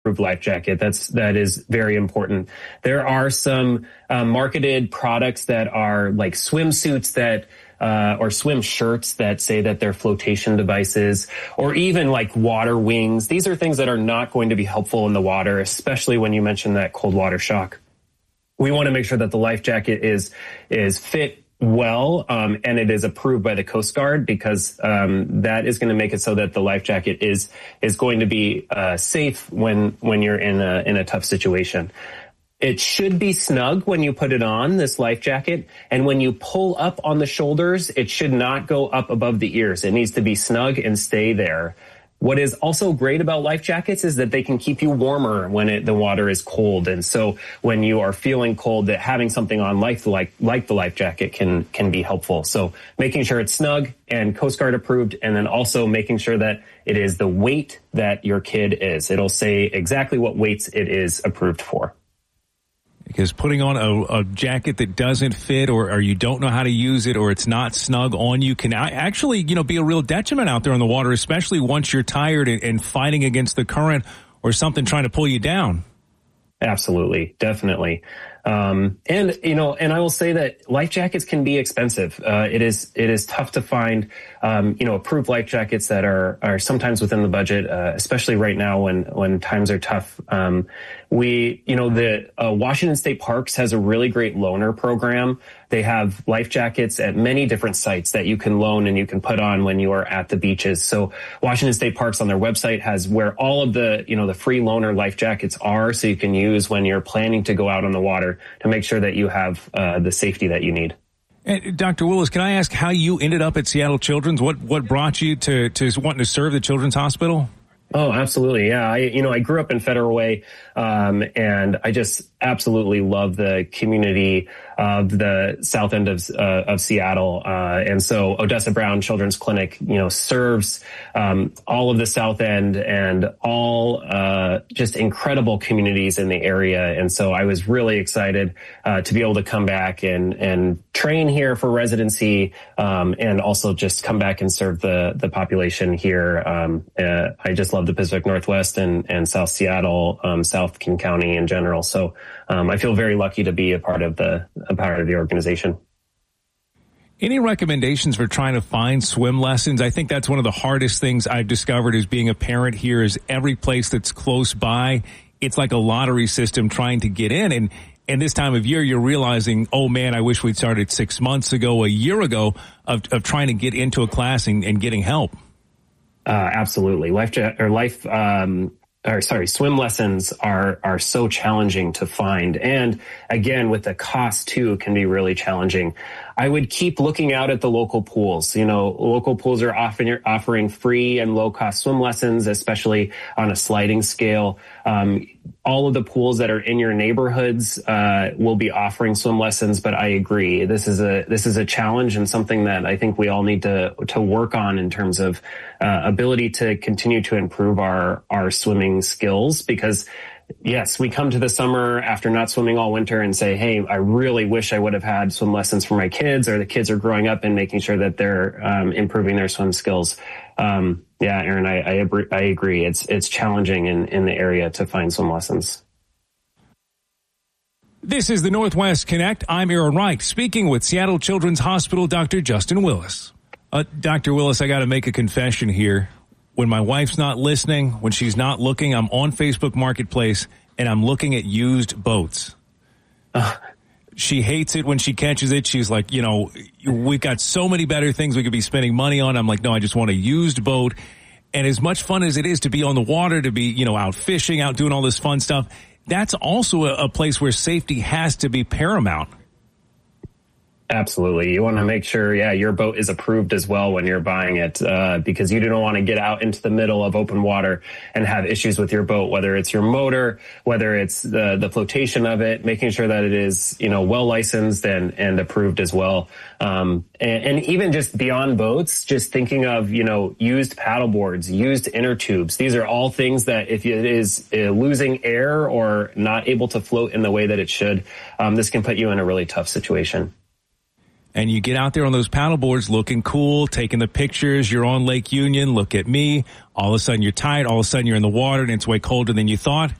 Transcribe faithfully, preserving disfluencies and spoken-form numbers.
life jacket. That's, that is very important. There are some uh, marketed products that are like swimsuits that Uh, or swim shirts that say that they're flotation devices, or even like water wings. These are things that are not going to be helpful in the water, especially when you mentioned that cold water shock. We want to make sure that the life jacket is is fit well, um, and it is approved by the Coast Guard, because um, that is going to make it so that the life jacket is is going to be uh, safe when when you're in a in a tough situation. It should be snug when you put it on, this life jacket. And when you pull up on the shoulders, it should not go up above the ears. It needs to be snug and stay there. What is also great about life jackets is that they can keep you warmer when it, the water is cold. And so when you are feeling cold, that having something on like, like, like the life jacket can, can be helpful. So making sure it's snug and Coast Guard approved, and then also making sure that it is the weight that your kid is. It'll say exactly what weights it is approved for. Because putting on a, a jacket that doesn't fit, or, or you don't know how to use it, or it's not snug on you, can actually, you know, be a real detriment out there on the water, especially once you're tired and, and fighting against the current or something trying to pull you down. Absolutely. Definitely. Um, and, you know, and I will say that life jackets can be expensive. Uh, it is, it is tough to find, um, you know, approved life jackets that are, are sometimes within the budget, uh, especially right now when, when times are tough. Um, we, you know, the, uh, Washington State Parks has a really great loaner program. They have life jackets at many different sites that you can loan and you can put on when you are at the beaches. So Washington State Parks on their website has where all of the, you know, the free loaner life jackets are, so you can use when you're planning to go out on the water to make sure that you have uh, the safety that you need. And Doctor Willis, can I ask how you ended up at Seattle Children's? What what brought you to, to wanting to serve the Children's Hospital? Oh, absolutely. Yeah. I, you know, I grew up in Federal Way, um, and I just absolutely love the community of the south end of, uh, of Seattle. Uh, and so Odessa Brown Children's Clinic, you know, serves, um, all of the south end and all, uh, just incredible communities in the area. And so I was really excited, uh, to be able to come back and, and train here for residency, um, and also just come back and serve the, the population here. Um, uh, I just love the Pacific Northwest and, and South Seattle, um, South King County in general. So, um, I feel very lucky to be a part of the, a part of the organization. Any recommendations for trying to find swim lessons? I think that's one of the hardest things I've discovered as being a parent here is every place that's close by, it's like a lottery system trying to get in. And, and this time of year, you're realizing, oh man, I wish we'd started six months ago, a year ago of, of trying to get into a class and, and getting help. Uh, absolutely. Life, or life, um, or sorry, swim lessons are, are so challenging to find. And again, with the cost too, can be really challenging. I would keep looking out at the local pools. You know, local pools are often offering free and low cost swim lessons, especially on a sliding scale. Um, all of the pools that are in your neighborhoods, uh, will be offering swim lessons, but I agree. This is a, this is a challenge and something that I think we all need to, to work on in terms of, uh, ability to continue to improve our, our swimming skills, because yes, we come to the summer after not swimming all winter and say, hey, I really wish I would have had swim lessons for my kids, or the kids are growing up and making sure that they're um, improving their swim skills. Um, yeah, Aaron, I, I, agree, I agree. It's it's challenging in, in the area to find swim lessons. This is the Northwest Connect. I'm Aaron Wright, speaking with Seattle Children's Hospital Doctor Justin Willis. Uh, Doctor Willis, I got to make a confession here. When my wife's not listening, when she's not looking, I'm on Facebook Marketplace and I'm looking at used boats. Uh, she hates it when she catches it. She's like, you know, we've got so many better things we could be spending money on. I'm like, no, I just want a used boat. And as much fun as it is to be on the water, to be, you know, out fishing, out doing all this fun stuff, that's also a, a place where safety has to be paramount. Absolutely. You want to make sure, yeah, your boat is approved as well when you're buying it, uh, because you don't want to get out into the middle of open water and have issues with your boat, whether it's your motor, whether it's the, the flotation of it, making sure that it is, you know, well licensed and, and approved as well. Um, and, and even just beyond boats, just thinking of, you know, used paddle boards, used inner tubes. These are all things that if it is uh, losing air or not able to float in the way that it should, um, this can put you in a really tough situation. and you get out there on those paddle boards looking cool, taking the pictures. You're on Lake Union. Look at me. All of a sudden you're tired. All of a sudden you're in the water and it's way colder than you thought.